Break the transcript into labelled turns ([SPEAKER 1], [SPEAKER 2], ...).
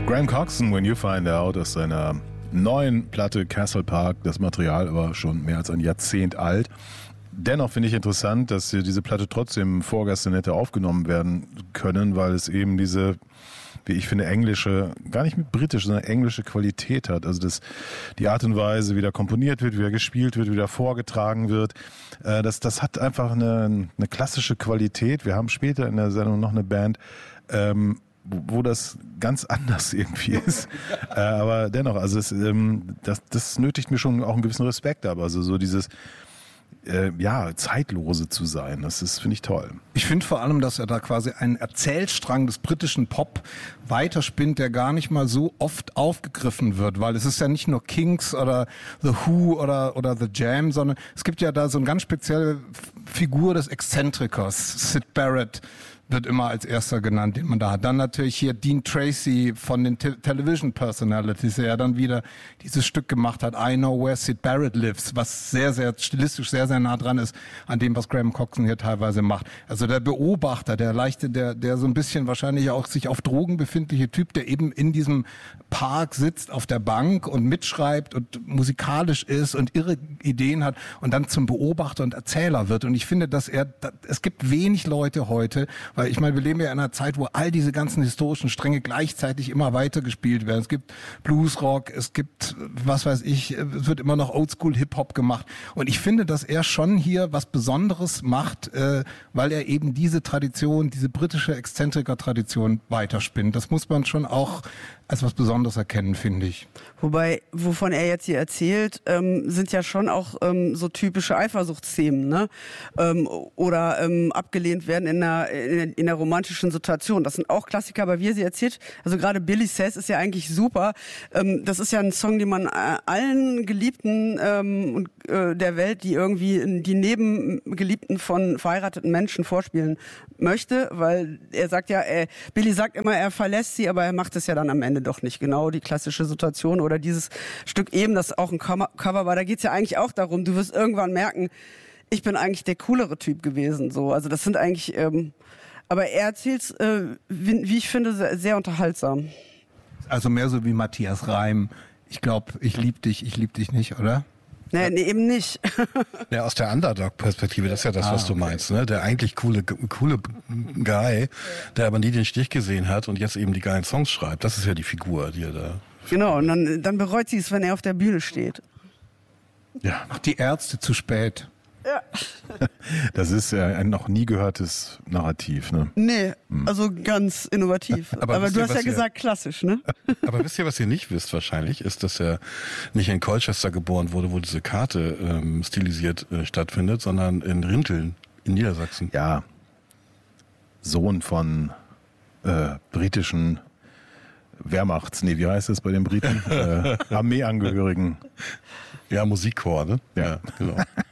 [SPEAKER 1] Graham Coxon, When You Find Out, aus seiner neuen Platte Castle Park. Das Material aber schon mehr als ein Jahrzehnt alt. Dennoch finde ich interessant, dass diese Platte trotzdem vorgestern hätte aufgenommen werden können, weil es eben diese, wie ich finde, englische, gar nicht mit britische, sondern englische Qualität hat. Also die Art und Weise, wie da komponiert wird, wie da gespielt wird, wie da vorgetragen wird, das hat einfach eine klassische Qualität. Wir haben später in der Sendung noch eine Band, wo das ganz anders irgendwie ist. Aber dennoch, also das nötigt mir schon auch einen gewissen Respekt ab. Also so dieses Zeitlose zu sein. Das finde ich toll.
[SPEAKER 2] Ich finde vor allem, dass er da quasi einen Erzählstrang des britischen Pop weiterspinnt, der gar nicht mal so oft aufgegriffen wird, weil es ist ja nicht nur Kinks oder The Who oder The Jam, sondern es gibt ja da so eine ganz spezielle Figur des Exzentrikers. Syd Barrett wird immer als erster genannt, den man da hat. Dann natürlich hier Dean Tracy von den Television Personalities, der ja dann wieder dieses Stück gemacht hat, I Know Where Syd Barrett Lives, was sehr, sehr stilistisch sehr, sehr nah dran ist an dem, was Graham Coxon hier teilweise macht. Also der Beobachter, der so ein bisschen wahrscheinlich auch sich auf Drogen befindliche Typ, der eben in diesem Park sitzt auf der Bank und mitschreibt und musikalisch ist und irre Ideen hat und dann zum Beobachter und Erzähler wird. Und ich finde, es gibt wenig Leute heute, weil ich meine, wir leben ja in einer Zeit, wo all diese ganzen historischen Stränge gleichzeitig immer weiter gespielt werden. Es gibt Bluesrock, es gibt, was weiß ich, es wird immer noch Oldschool-Hip-Hop gemacht. Und ich finde, dass er schon hier was Besonderes macht, weil er eben diese Tradition, diese britische Exzentriker-Tradition weiterspinnt. Das muss man schon auch als was Besonderes erkennen, finde ich.
[SPEAKER 3] Wobei, wovon er jetzt hier erzählt, sind ja schon auch so typische Eifersuchtsthemen, ne? Oder abgelehnt werden in der romantischen Situation. Das sind auch Klassiker, aber wie er sie erzählt, also gerade Billy Says ist ja eigentlich super. Das ist ja ein Song, den man allen Geliebten der Welt, die irgendwie die Nebengeliebten von verheirateten Menschen vorspielen möchte, weil er sagt ja, Billy sagt immer, er verlässt sie, aber er macht es ja dann am Ende doch nicht. Genau die klassische Situation oder dieses Stück eben, das auch ein Cover war, da geht's ja eigentlich auch darum, du wirst irgendwann merken, ich bin eigentlich der coolere Typ gewesen. So, also das sind eigentlich, aber er erzählt's, wie ich finde, sehr, sehr unterhaltsam.
[SPEAKER 2] Also mehr so wie Matthias Reim. Ich glaube, ich lieb dich nicht, oder?
[SPEAKER 3] Nee, eben nicht.
[SPEAKER 4] Ja, aus der Underdog-Perspektive, das ist ja das, was du meinst, ne? Der eigentlich coole Guy, der aber nie den Stich gesehen hat und jetzt eben die geilen Songs schreibt. Das ist ja die Figur, die er da...
[SPEAKER 3] Genau, und dann bereut sie es, wenn er auf der Bühne steht.
[SPEAKER 2] Ja. Ach, die Ärzte zu spät.
[SPEAKER 3] Ja.
[SPEAKER 1] Das ist ja ein noch nie gehörtes Narrativ, ne?
[SPEAKER 3] Nee, also ganz innovativ. Aber du hast ja gesagt klassisch, ne?
[SPEAKER 4] Aber wisst ihr, was ihr nicht wisst wahrscheinlich, ist, dass er nicht in Colchester geboren wurde, wo diese Karte stilisiert stattfindet, sondern in Rinteln in Niedersachsen.
[SPEAKER 1] Ja, Sohn von britischen wie heißt das bei den Briten? Armeeangehörigen.
[SPEAKER 4] Ja, Musikchor, ne?
[SPEAKER 1] Ja,
[SPEAKER 4] genau.